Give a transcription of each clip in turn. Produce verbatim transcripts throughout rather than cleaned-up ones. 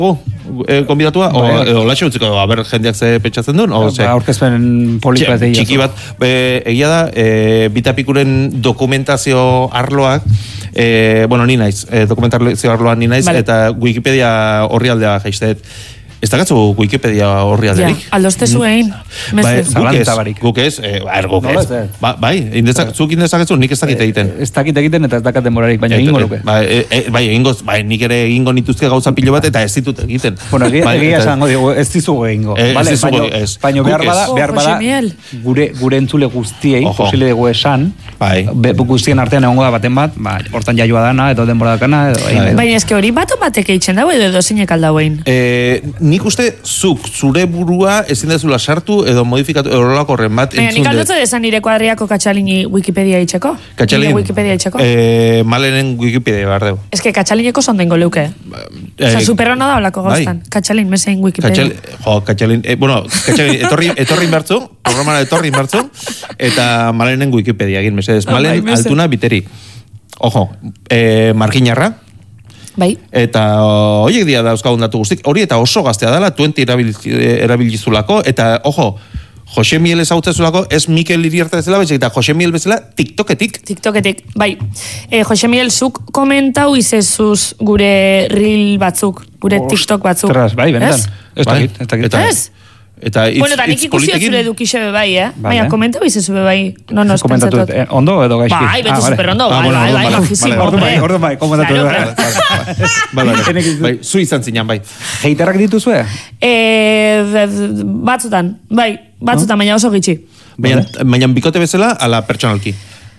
Oh, eh, konbidatua, o, o laxe utziko, a ber, jendeak ze petxatzen duen, o ze... Ba, aurkezpen polit bat egin. Txiki bat, e, egia da, e, bitapikuren dokumentazio arloak, e, bueno, ni naiz, e, dokumentazio arloan ni naiz, vale. Eta Wikipedia horri aldea jaizteet. Ez da gatzu Wikipedia horri alderik? Ja, aldoste zuen. Ba, guk ez, guk ez, eh, ba, guk ez. Ba, bai, indezak, zuk indezakezu, nik ez dakit egiten. Ez dakit egiten eta ez dakat demorarik, baina egingo luke. Ba, e, e, bai, egingo, bai, nik ere egingo nituzke gauza pilo bat eta ez ditut egiten. Bueno, egia esango digu, ez dizugu egingo. Ez dizugu, ez. Baina behar bada, behar bada, gure, gure entzule guztiei, posile dugu esan, guztien artean egongo da baten bat, ba, hortan jaioa dana, edo denbora dakana, edo... Baina eske hori bato batek eitzen dago, edo edo zeinek aldauein? Nik uste zuk zure burua ezin dezula sartu edo modifikatu edo lolako horren bat entzun dut. Nik aldotzu desan nire kuadriako Katxalini Wikipedia itxeko? Katxalin? Wikipedia itxeko? Eh, malenen Wikipedia behar deu. Ez que Katxalineko zondengo leuke. Eh, Osa, superrona da olako gauztan. Katxalin, mesein Wikipedia. Katxalin, jo, Katxalin, eh, bueno, Katxalin, etorri, etorri inbertzu, programara etorri inbertzu, eta malenen Wikipedia egin, mesedez. Malen oh, altuna biteri. Ojo, eh, markinarra, bai. Eta horiek dia dauzkagun datu guztik, hori eta oso gaztea dela, tuenti erabilizulako, eta, ojo, Jose Miel ezautzezulako, ez Mikel Iriarte bezala, betxek, eta Jose Miel bezala, tiktoketik. Tiktoketik, bai. E, Jose Miel, zuk komentau izezuz gure reel batzuk, gure tiktok batzuk. Ostras, bai, benetan. Ez dakit, ez dakit. Ez? Eta itz, bueno, da nik ikusi zure edukixe be bai, eh? Vale. Baina, komentau izezu be bai. No, no, komentatu, eh, ondo edo gaizki? Bai, betu ah, super ondo, bai, bai, bai, majísimo. Ordu bai, ordu bai, komentatu. Bai, bai, bai, zu izan zinan, bai. Heiterrak dituzue? Eh, batzutan, bai, batzutan, baina oso gitxi. Baina bikote bezala, ala pertsonalki?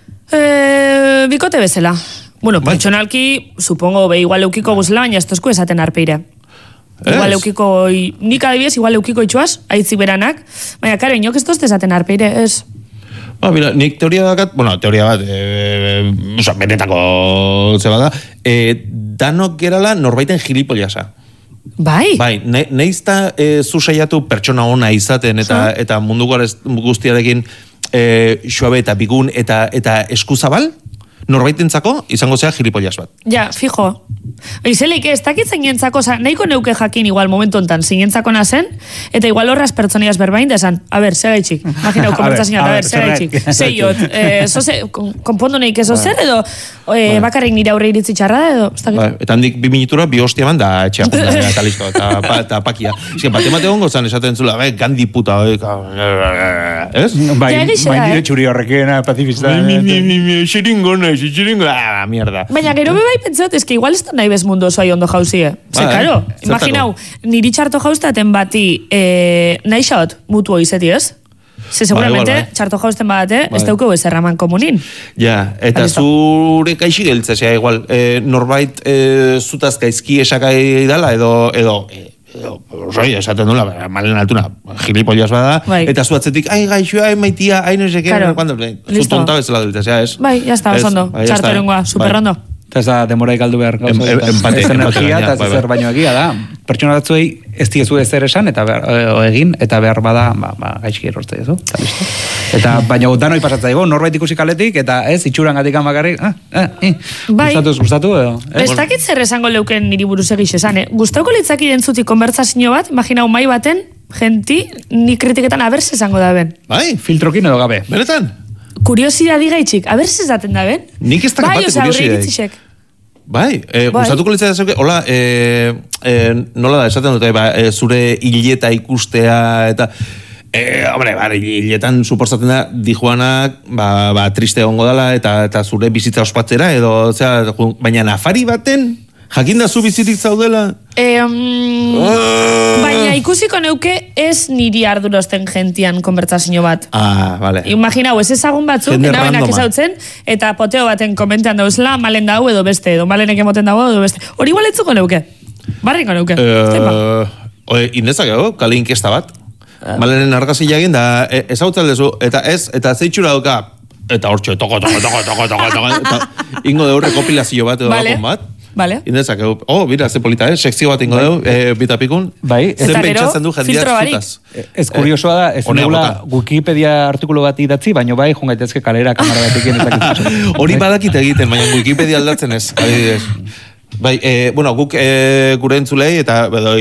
Eh, bikote bezala. Bueno, pertsonalki, supongo, be igual eukiko guzela, baina ez tozku esaten arpeire. Igual eukiko, nik adibidez, igual eukiko itxuaz, aitzi beranak, baina, kare, inok ez tozte esaten arpeire, ez... Ba, mira, nik teoria dakat, bueno, teoria bat, e, oza, benetako zeba da, e, danok gerala norbaiten gilipoliasa. Bai? Bai, ne, neizta e, zu saiatu pertsona ona izaten, eta, eta munduko guztiarekin e, xoabe eta bigun eta, eta eskuzabal, norbaitentzako izango zea gilipollas bat. Ja, fijo. Izeleik ez dakit zeinentzako, nahiko neuke jakin igual momentu ontan zeinentzako nazen, eta igual horraz pertsoniaz berbain desan, a ber, zer gaitxik. Imaginau, komentzazioa, a ber, zer gaitxik. Zeiot, konpondo nahik ez ozer, edo bakarrik nire aurre iritzi txarra, edo... Eta handik bi minutura bi hostia man da etxea punta, eta listo, eta pakia. Ez que bate mate hongo zan esaten zula, gandi puta, ez? Bai, nire txuri horrekin, pacifista. Xiringona, xiringo, ah, mierda. Baina gero bebai pentsat, eske igual ez da nahi bez mundu osoa ondo jauzie. Ze, karo, imaginau, niri txarto jauztaten bati eh, nahi xaot mutu izeti ez? Ze, seguramente, ba, txarto jauzten badate, ba, ez daukeu ez erraman komunin. Ja, eta zure kaixi geltzea, igual, eh, norbait eh, zutaz gaizki esakai dala, edo, edo, edo, osoi, esaten dula, malen altuna, gilipollas bada, bai. Eta zuatzetik, ai, gaixoa, ai, maitia, ai, no seke, claro. Cuando, zu tonta bezala deltzea, ez? Bai, ya está, osondo, txartorengoa, superrondo. Eta ez da demoraik galdu behar. Em, em, empate. Ez energia, eta ez zer baino egia da. Pertsona batzuei ez diezu ez zer esan, eta behar, o, egin, eta behar bada, ba, ba, gaizki erorte ezu. Eta, eta baina danoi pasatza ego, norbait ikusi kaletik, eta ez, itxuran gatik amakarrik, ah, ah, eh, bai. Gustatu, gustatu, edo. Ez dakit zer esango leuken niri buruz egix esan, eh? Gustauko litzaki dentzutik konbertsazio bat, imaginau mai baten, genti, ni kritiketan aberse esango da ben. Bai, filtrokin edo gabe. Benetan? Kuriosidadi gaitxik, aberse esaten da ben. Nik ez dakit bat kuriosidadi. Bai, eh, bai. Gustatuko litzai da hola, eh, eh, nola da, esaten dute, ba, eh, zure hileta ikustea, eta, eh, hombre, ba, hiletan suportatzen da, dijuanak, ba, ba, triste ongo dela, eta, eta zure bizitza ospatzera, edo, zera, baina nafari baten, jakin da zu bizitik zaudela? Eh, um, oh. Baina ikusiko neuke ez niri ardurozten gentian konbertsazio bat. Ah, vale. Imaginau, ez ezagun batzuk, enabenak ezautzen, eta poteo baten komentean dauzela, malen dau edo beste, edo malenek emoten dago edo beste. Hori igual etzuko neuke? Barriko neuke? Uh, Oe, indezak ego, kale inkesta bat. Uh. Malenen argazi jagin da, ezautzen dezu, eta ez, eta zeitxura duka, eta hortxe, toko, toko, toko, toko, toko, toko, eta ingo de horre kopilazio bat edo vale. Bat. Vale. Indezak, oh, mira, ze polita, eh? Sekzio bat ingo deu, eh, bitapikun. Bai. Zen pentsatzen du jendeak zutaz. Ez kuriosoa da, ez negula Wikipedia artikulu bat idatzi, baina bai, jongaitezke kalera kamara batekin ezakit. Hori badakit egiten, baina Wikipedia aldatzen ez. Bai, eh, bueno, guk eh, gure entzulei, eta